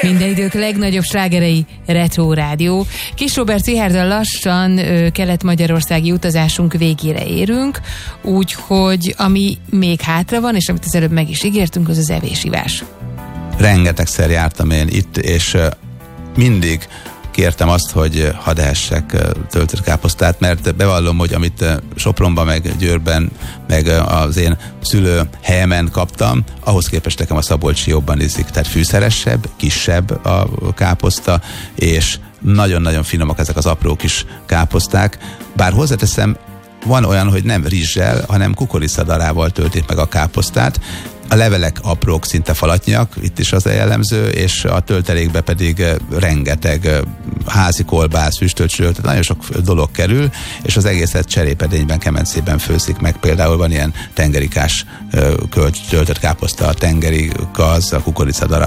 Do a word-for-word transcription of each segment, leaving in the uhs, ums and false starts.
Minden idők legnagyobb slágerei Retro Rádió. Kis Róbert Richárddal lassan ö, kelet-magyarországi utazásunk végére érünk, úgyhogy ami még hátra van, és amit az előbb meg is ígértünk, az az evésivás. Rengetegszer jártam én itt, és uh, mindig kértem azt, hogy hadd ehessek töltött káposztát, mert bevallom, hogy amit Sopronban, meg Győrben, meg az én szülő helyemen kaptam, ahhoz képest nekem a szabolcsi jobban ízik. Tehát fűszeresebb, kisebb a káposzta, és nagyon-nagyon finomak ezek az apró kis káposzták. Bár hozzáteszem, van olyan, hogy nem rizssel, hanem kukoricadarával töltik meg a káposztát. A levelek aprók, szinte falatnyak, itt is az a jellemző, és a töltelékbe pedig rengeteg házi kolbász, füstölt sült, tehát nagyon sok dolog kerül, és az egészet cserépedényben, kemencében főzik meg. Például van ilyen tengerikás töltött káposzta, a tengeri gaz, a kukoricadara.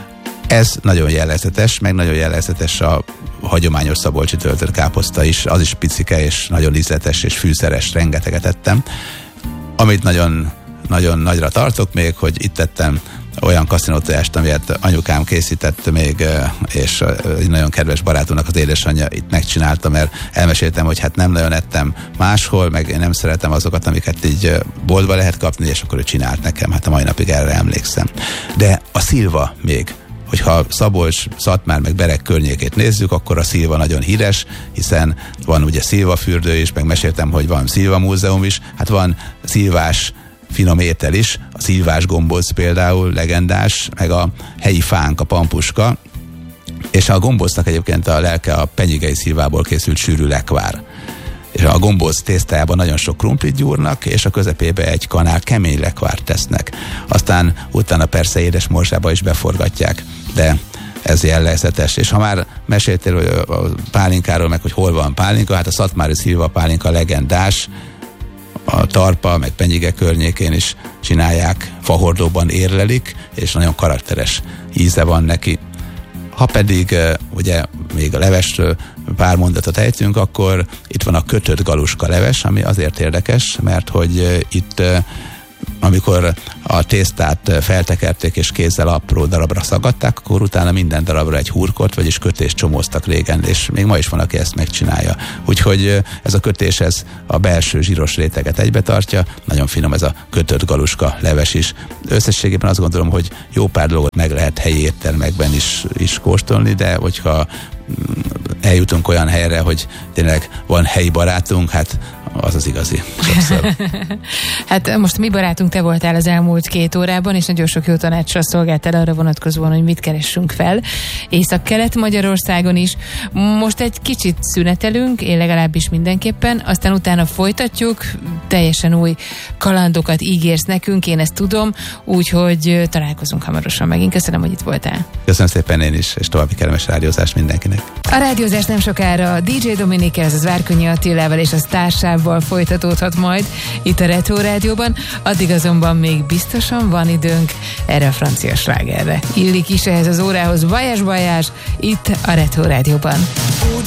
Ez nagyon jellegzetes, meg nagyon jellegzetes a hagyományos szabolcsi töltött káposzta is, az is picike, és nagyon ízletes, és fűszeres, rengeteget ettem. Amit nagyon nagyon nagyra tartok még, hogy itt tettem olyan kaszinótojást, amit anyukám készített még, és egy nagyon kedves barátunknak az édesanyja itt megcsinálta, mert elmeséltem, hogy hát nem nagyon ettem máshol, meg én nem szeretem azokat, amiket így boltba lehet kapni, és akkor ő csinált nekem, hát a mai napig erre emlékszem. De a szilva még, hogyha Szabolcs, Szatmár meg Bereg környékét nézzük, akkor a szilva nagyon híres, hiszen van ugye szilvafürdő is, meg meséltem, hogy van szilva múzeum is, hát van szilvás finom étel is, a szilvás gombóc például legendás, meg a helyi fánk, a pampuska, és a gombócnak egyébként a lelke a penyigei szilvából készült sűrű lekvár. És a gombóc tésztájában nagyon sok krumplit gyúrnak, és a közepébe egy kanál kemény lekvárt tesznek. Aztán utána persze édes morzsába is beforgatják, de ez jellegzetes. És ha már meséltél a pálinkáról, meg hogy hol van pálinka, hát a szatmári szilva pálinka legendás, a Tarpa, meg Penyige környékén is csinálják, fahordóban érlelik, és nagyon karakteres íze van neki. Ha pedig ugye még a levesről pár mondatot ejtünk, akkor itt van a kötött galuska leves, ami azért érdekes, mert hogy itt amikor a tésztát feltekerték és kézzel apró darabra szagadták, akkor utána minden darabra egy hurkot, vagyis kötést csomóztak régen, és még ma is van, aki ezt megcsinálja. Úgyhogy ez a kötés, ez a belső zsíros réteget egybe tartja, nagyon finom ez a kötött galuska leves is. Összességében azt gondolom, hogy jó pár dolgot meg lehet helyi éttermekben is, is kóstolni, de hogyha eljutunk olyan helyre, hogy tényleg van helyi barátunk, hát az az igazi. Sokszor. Hát most mi barátunk te voltál az elmúlt két órában, és nagyon sok jó tanácsra szolgáltál arra vonatkozóan, hogy mit keressünk fel. Észak-Kelet-Magyarországon is. Most egy kicsit szünetelünk, én legalábbis mindenképpen, aztán utána folytatjuk, teljesen új kalandokat ígérsz nekünk, én ezt tudom, úgyhogy találkozunk hamarosan megint. Köszönöm, hogy itt voltál. Köszönöm szépen én is, és további kellemes rádiózást mindenkinek. A rádiózás nem sokára dé dzsé Dominikkel, az Várkonyi Attilával és a társával folytatódhat majd itt a Retro Rádióban, addig azonban még biztosan van időnk erre a francia slágerre. Illik is ehhez az órához Vajás Bajás itt a Retro Rádióban.